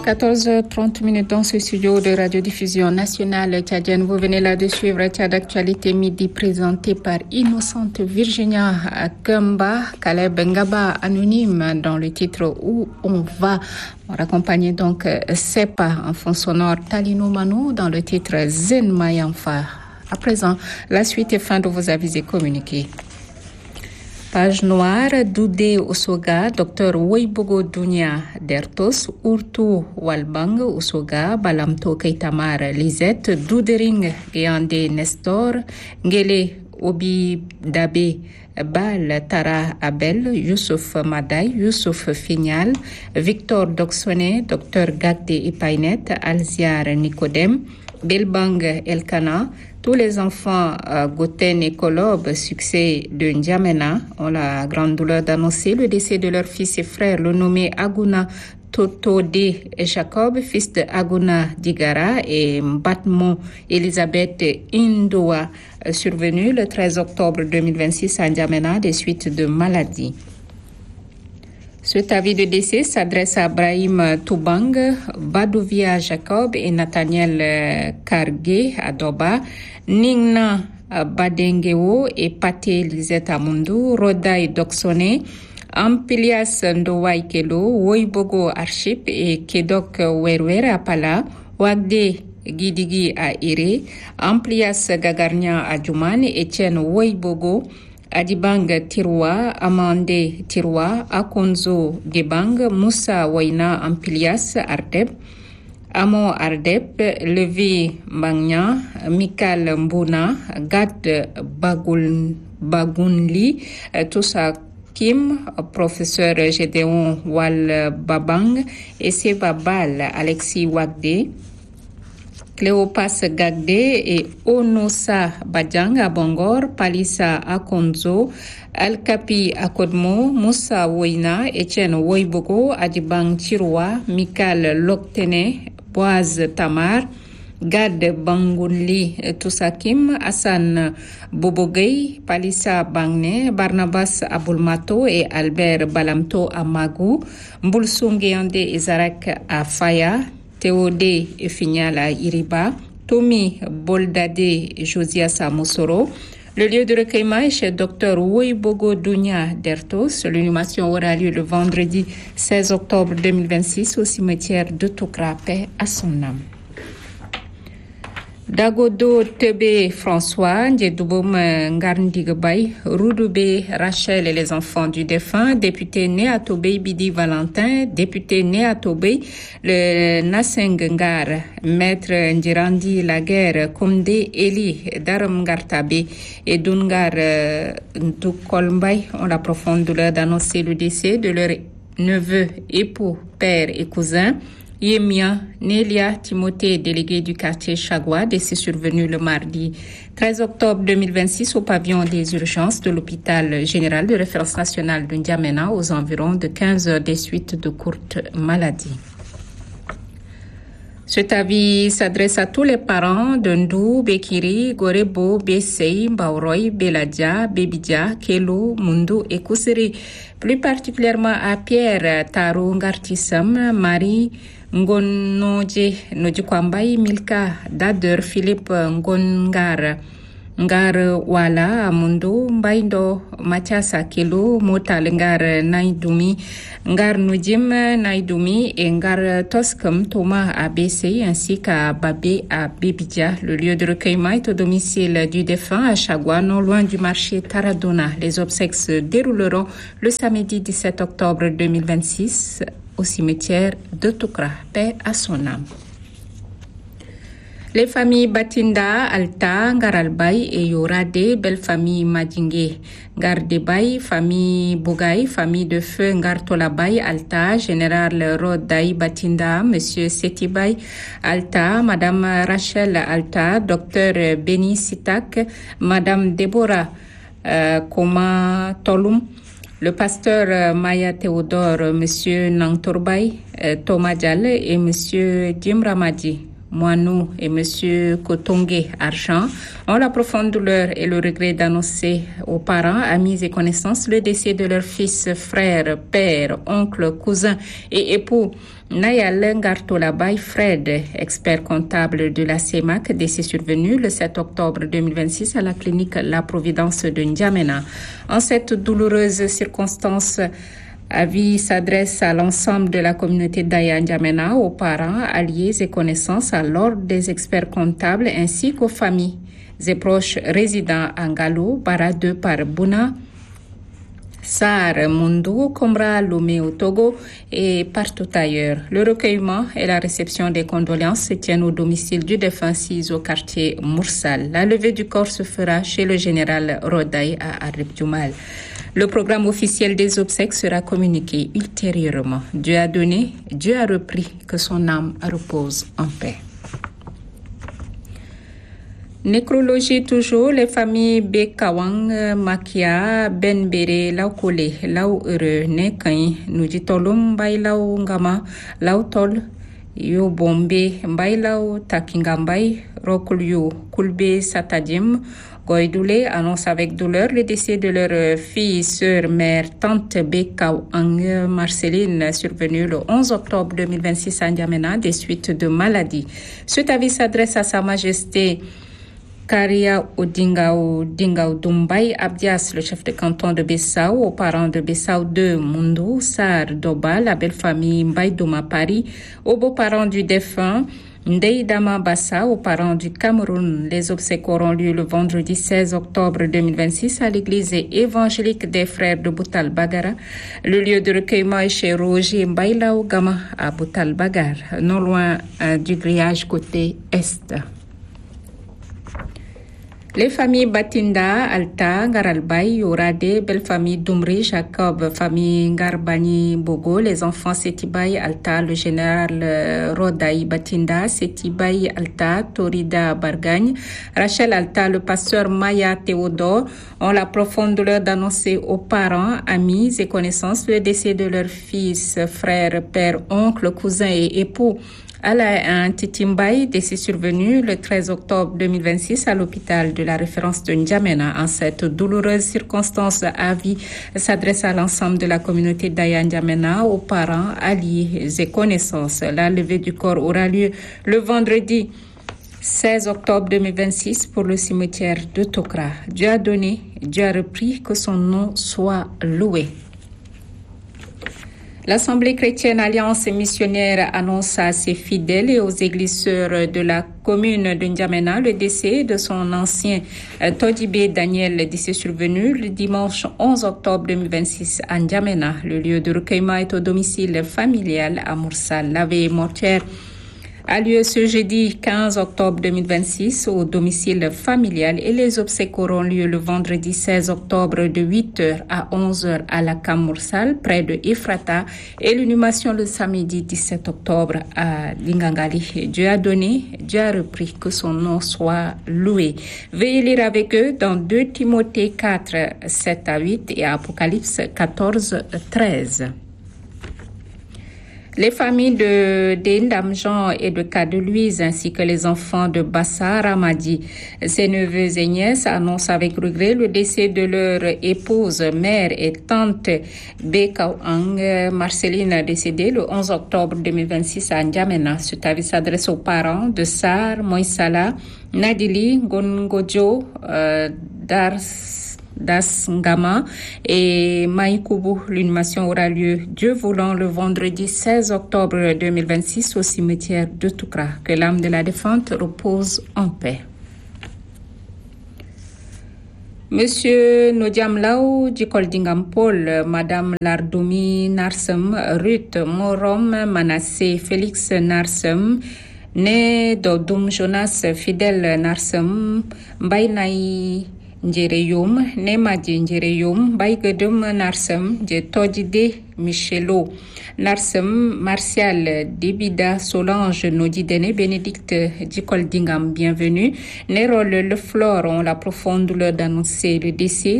14h30 dans ce studio de radiodiffusion nationale tchadienne. Vous venez là de suivre Tchad Actualité Midi présenté par Innocente Virginia Gamba, Caleb Ngaba anonyme dans le titre Où on va. On accompagne donc Sepa en fond sonore Talino Mano dans le titre Zen Mayanfa. À présent, la suite et fin de vos avis et communiqués. Page noire, Doudé Osoga, Dr Weibogo Dunia Dertos, Urtu Walbang Osoga, Balamto Keitamar Lisette, Doudering Geande Nestor, Ngele Obi Dabe Bal Tara Abel, Youssouf Maday, Youssouf Fignal, Victor Doxone, Dr Gagde Epainet, Alziar Nicodème, Belbang Elkana. Tous les enfants Goten et Kolob, succès de N'Djamena, ont la grande douleur d'annoncer le décès de leur fils et frère, le nommé Aguna Totode Jacob, fils de Aguna Digara, et Mbatmo Elisabeth Indoa, survenu le 13 octobre 2026 à N'Djamena des suites de maladie. Cet avis de décès s'adresse à Brahim Toubang, Badouvia Jacob et Nathaniel Karge Adoba, Ningna Badengeo et Pate Lisette Amundu, Rodaï Doxone, Ampilias Ndowaikelo, Woibogo Archip et Kedok Werwer Apala, Wagde Gidigi à Ire, Amplias Gagarnia à Djouman, Etienne Woibogo, Adibang Tirwa, Amande Tirwa, Akonzo Gebang, Moussa Waina Ampilias Ardeb, Amo Ardeb, Levi Magna, Mikal Mbouna, Gad Bagunli, Toussa Kim, professeur Gédéon Wal Babang, et Seba Bal, Alexis Wagde, Cléopas Gagde et Onosa Bajang à Bangor, Palissa Akonzo, Alkapi Akodmo, Moussa Woina, Etienne Woibogo, Adibang Chirwa, Mikal Loktene, Boaz Tamar, Gad Bangunli Toussakim, Hassan Bobogay, Palissa Bangne, Barnabas Aboulmato et Albert Balamto à Magou, Mboulsoum Guéande et Zarak à Faya, Théodé Fignal à Iriba, Tomi Boldade Josias à Moussoro. Le lieu de recueillement est chez Dr Weibogo Dunia Dertos. L'inhumation aura lieu le vendredi 16 octobre 2026 au cimetière de Toukra, paix à son âme. Dagodo Tebe François, Ndjedoubom Ngarndigbay, Roudoube Rachel et les enfants du défunt, député né à Tobey Bidi Valentin, député né à Tobey, le Nasengar, maître Ndjirandi Laguerre, Komde Eli, Daram Gartabe et Dungar Ndukolmbay ont la profonde douleur d'annoncer le décès de leur neveu, époux, père et cousin, Yemia Nelia Timothée, délégué du quartier Chagua, décès survenu le mardi 13 octobre 2026 au pavillon des urgences de l'hôpital général de référence nationale de N'Djamena aux environs de 15 heures des suites de courtes maladies. Cet avis s'adresse à tous les parents de Ndou, Bekiri, Gorebo, Bessei, Baoroy, Beladia, Bebidja, Kelo, Mundu et Kousiri. Plus particulièrement à Pierre, Taro, Ngartissam, Marie, Ngonnoje, Nodjikwambay, Milka, Dader, Philippe, Ngongar, Ngar Wala, Amundo, Mbaindo, Matiasa Kelo, Motal Ngar Naidumi, Ngar Nujim Naidumi et Ngar Toskam Thomas à BC ainsi qu'à Babé à Bebidja. Le lieu de recueillement est au domicile du défunt à Chagua, non loin du marché Taradona. Les obsèques se dérouleront le samedi 17 octobre 2026 au cimetière de Toukra. Paix à son âme. Les familles Batinda, Alta, Ngaralbay et Yorade, belle famille Madingé, Gardebay, famille Bougaï, famille de feu Ngartolabay, Alta, général Rodaï Batinda, monsieur Setibay, Alta, madame Rachel Alta, docteur Beni Sitak, madame Deborah Koma Tolum, le pasteur Maya Théodore, monsieur Nangtorbay, Thomas Dial et monsieur Jim Ramadi. Moinou et M. Kotongue Argent ont la profonde douleur et le regret d'annoncer aux parents, amis et connaissances le décès de leur fils, frère, père, oncle, cousin et époux. Nayal Ngartolabay Fred, expert comptable de la CEMAC, décès survenu le 7 octobre 2026 à la clinique La Providence de N'Djamena. En cette douloureuse circonstance, avis s'adresse à l'ensemble de la communauté d'Aya N'Djamena, aux parents, alliés et connaissances, à l'ordre des experts comptables ainsi qu'aux familles et proches résidant à Ngalo, Bara 2 par Bouna, Sar, Mundu, Komra, Lomé au Togo et partout ailleurs. Le recueillement et la réception des condoléances se tiennent au domicile du défunt 6 au quartier Moursal. La levée du corps se fera chez le général Rodaï à Arib Djoumal. Le programme officiel des obsèques sera communiqué ultérieurement. Dieu a donné, Dieu a repris, que son âme repose en paix. Nécrologie toujours, les familles Bekawang, Makia, Benbere, Laukole, Lauere, Nekay, Nujitolum, Bailau Ngama, Lautol, Yo Bombe, Bailau, Takingambay, Rokulyo, Kulbe, Satadim, Goïdoulé annonce avec douleur le décès de leur fille, sœur, mère, tante Bekawang Marceline, survenue le 11 octobre 2026 à N'Djamena des suites de maladie. Cet avis s'adresse à Sa Majesté Karia Odingao Doumbay Abdias, le chef de canton de Bessau, aux parents de Bessau 2, Mundu, Sar, Doba, la belle famille Mbaïdouma Paris, aux beaux-parents du défunt, Ndeidama Bassa, aux parents du Cameroun. Les obsèques auront lieu le vendredi 16 octobre 2026 à l'église évangélique des frères de Boutal Bagara. Le lieu de recueillement est chez Roger Mbaïlao Gama à Boutal Bagar, non loin du grillage côté est. Les familles Batinda, Alta, Ngaralbay, Yorade, belle famille Doumri, Jacob, famille Ngarbani, Bogo, les enfants Setibay, Alta, le général Rodaï Batinda, Setibay, Alta, Torida, Bargagne, Rachel Alta, le pasteur Maya Théodore ont la profonde douleur d'annoncer aux parents, amis et connaissances le décès de leur fils, frère, père, oncle, cousin et époux. Alain Titimbay, décès survenu le 13 octobre 2026 à l'hôpital de la référence de N'Djamena. En cette douloureuse circonstance, avis s'adresse à l'ensemble de la communauté d'Aya N'Djamena, aux parents, alliés et connaissances. La levée du corps aura lieu le vendredi 16 octobre 2026 pour le cimetière de Tokra. Dieu a donné, Dieu a repris, que son nom soit loué. L'Assemblée chrétienne Alliance missionnaire annonce à ses fidèles et aux églises sœurs de la commune de N'Djamena le décès de son ancien Todibé Daniel, décès survenu le dimanche 11 octobre 2026 à N'Djamena. Le lieu de recueillement est au domicile familial à Moursal. La veille mortuaire a lieu ce jeudi 15 octobre 2026 au domicile familial et les obsèques auront lieu le vendredi 16 octobre de 8h à 11h à la Kamoursal près de Ephrata et l'inhumation le samedi 17 octobre à Lingangali. Dieu a donné, Dieu a repris, que son nom soit loué. Veuillez lire avec eux dans 2 Timothée 4, 7 à 8 et Apocalypse 14, 13. Les familles de Ndam Jean et de Kadelouise ainsi que les enfants de Bassa Ramadi, ses neveux et nièces annoncent avec regret le décès de leur épouse, mère et tante Bekawang Marceline, décédée le 11 octobre 2026 à N'Djamena. Cet avis s'adresse aux parents de Sar, Moïsala, Nadili, Gongojo, Das Ngama et Maïkoubou. L'inhumation aura lieu, Dieu voulant, le vendredi 16 octobre 2026 au cimetière de Toukra. Que l'âme de la défunte repose en paix. Monsieur Nodiamlaou Djikoldingam Paul, Madame Lardoumi Narsem, Ruth Morom Manassé, Félix Narsem, né Dodum Jonas Fidèle Narsem, Mbaïnaï Njereyum, Nemaji Njereyum, Baïgedum Narsem, Djetodide Michelo, Narsem, Martial Debida Solange Nodidene, Bénédicte Djikoldingam, bienvenue. Nérol Le Flore ont la profonde douleur d'annoncer le décès